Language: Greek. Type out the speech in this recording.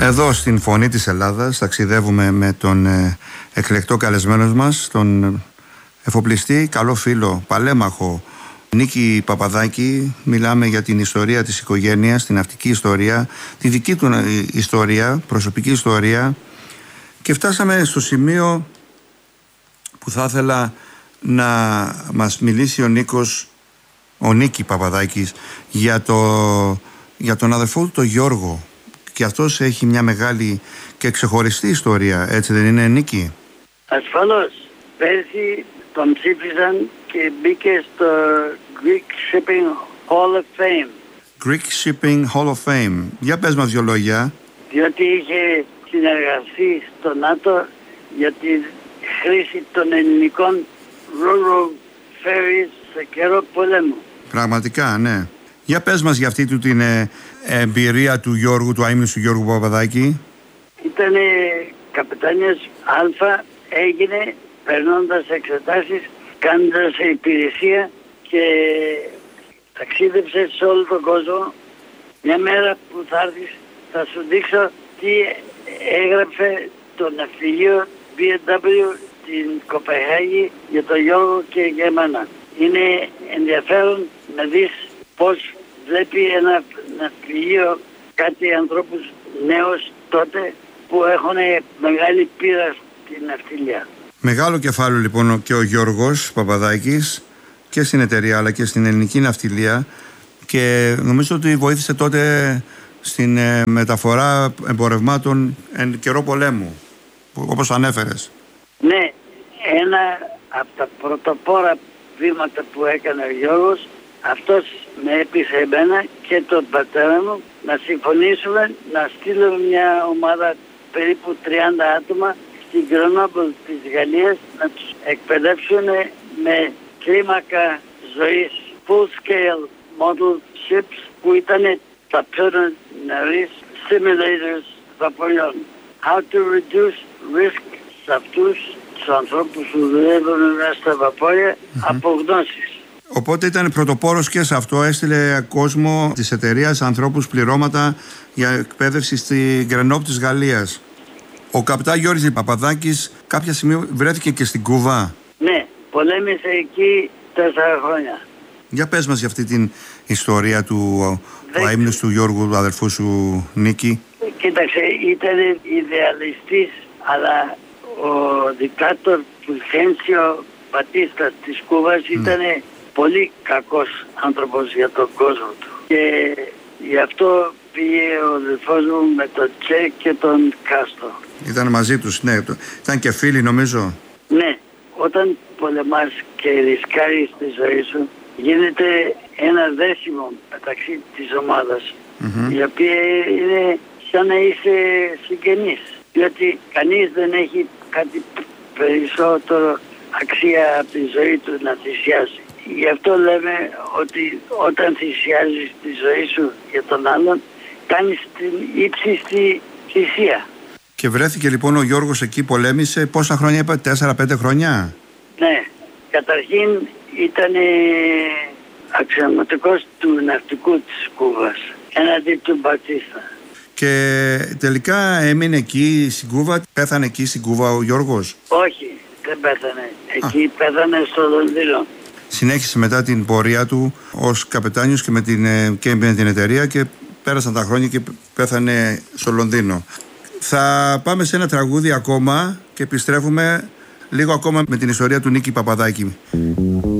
Εδώ στην Φωνή της Ελλάδας ταξιδεύουμε με τον εκλεκτό καλεσμένο μας, τον εφοπλιστή, καλό φίλο, παλέμαχο Νίκη Παπαδάκη. Μιλάμε για την ιστορία της οικογένειας, την ναυτική ιστορία, τη δική του ιστορία, προσωπική ιστορία, και φτάσαμε στο σημείο που θα ήθελα να μας μιλήσει ο Νίκη Παπαδάκης για τον αδερφό του τον Γιώργο. Και αυτός έχει μια μεγάλη και ξεχωριστή ιστορία, έτσι δεν είναι, Νίκη? Ασφαλώς. Πέρσι τον ψήφισαν και μπήκε στο Greek Shipping Hall of Fame. Greek Shipping Hall of Fame. Για πες μας δυο λόγια. Διότι είχε συνεργαστεί στο ΝΑΤΟ για τη χρήση των ελληνικών Ro-Ro ferries σε καιρό πολέμου. Πραγματικά, ναι. Για πες μας για αυτή του την εμπειρία του Γιώργου, του αείμνηστου Γιώργου Παπαδάκη. Ήτανε καπετάνιος Α, έγινε περνώντας εξετάσεις, κάνοντας υπηρεσία και ταξίδεψε σε όλο τον κόσμο. Μια μέρα που θα έρθεις θα σου δείξω τι έγραψε το ναυτιλείο BMW στην Κοπενχάγη για τον Γιώργο και για εμένα. Είναι ενδιαφέρον να δεις πώς βλέπει ένα ναυτιλείο κάτι ανθρώπους νέους τότε που έχουν μεγάλη πείρα στην ναυτιλία. Μεγάλο κεφάλαιο λοιπόν και ο Γιώργος Παπαδάκης και στην εταιρεία αλλά και στην ελληνική ναυτιλία, και νομίζω ότι βοήθησε τότε στην μεταφορά εμπορευμάτων εν καιρό πολέμου, όπως ανέφερες. Ναι, ένα από τα πρωτοπόρα βήματα που έκανε ο Γιώργος, αυτός με έπεισε εμένα και τον πατέρα μου να συμφωνήσουμε να στείλουμε μια ομάδα περίπου 30 άτομα στην Γκρενόμπιλ της Γαλλίας να τους εκπαιδεύσουν με κλίμακα ζωής full scale model ships που ήταν τα πιο νωρίς simulators βαποριών. How to reduce risk σε αυτούς τους ανθρώπους που δουλεύουν μέσα στα βαπόρια από γνώσεις. Οπότε ήταν πρωτοπόρος και σε αυτό, έστειλε κόσμο της εταιρείας, ανθρώπους, πληρώματα για εκπαίδευση στη Γκρενόμπιλ της Γαλλίας. Ο καπετάν Γιώργης Παπαδάκης κάποια στιγμή βρέθηκε και στην Κούβα. Ναι, πολέμησε εκεί 4 χρόνια. Για πες μας για αυτή την ιστορία του αείμνηστου Γιώργου, του αδερφού σου Νίκη. Κοίταξε, ήταν ιδεαλιστής, αλλά ο δικτάτορ Φουλχένσιο Μπατίστα της Κούβας ήταν πολύ κακός άνθρωπος για τον κόσμο του. Και γι' αυτό πήγε ο αδερφός μου με τον Τσε και τον Κάστρο. Ήταν μαζί τους, ναι. Ήταν και φίλοι νομίζω. Ναι, όταν πολεμάς και ρισκάρεις τη ζωή σου, γίνεται ένα δέσιμο μεταξύ της ομάδας, η οποία είναι σαν να είσαι συγγενής. Διότι κανείς δεν έχει κάτι περισσότερο αξία από τη ζωή του να θυσιάσει. Γι' αυτό λέμε ότι όταν θυσιάζεις τη ζωή σου για τον άλλον, κάνεις την ύψιστη θυσία. Και βρέθηκε λοιπόν ο Γιώργος εκεί, πολέμησε. Πόσα χρόνια είπα, 4-5 χρόνια? Ναι, καταρχήν ήταν αξιωματικός του ναυτικού της Κούβας έναντι του Μπατίστα. Και τελικά έμεινε εκεί στην Κούβα, πέθανε εκεί στην Κούβα ο Γιώργος? Όχι, δεν πέθανε. Εκεί πέθανε στο Λονδίνο. Συνέχισε μετά την πορεία του ως καπετάνιος και με την εταιρεία, και πέρασαν τα χρόνια και πέθανε στο Λονδίνο. Θα πάμε σε ένα τραγούδι ακόμα και επιστρέφουμε λίγο ακόμα με την ιστορία του Νίκη Παπαδάκη.